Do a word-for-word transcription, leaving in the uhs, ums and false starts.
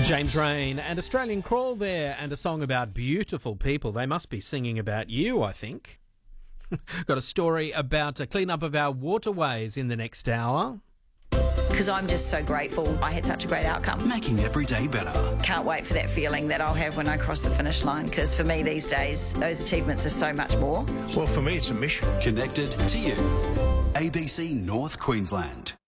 James Rain and Australian Crawl there, and a song about beautiful people. They must be singing about you, I think. Got a story about a clean up of our waterways in the next hour. Because I'm just so grateful I had such a great outcome. Making every day better. Can't wait for that feeling that I'll have when I cross the finish line, because for me these days, those achievements are so much more. Well, for me, it's a mission. Connected to you. A B C North Queensland.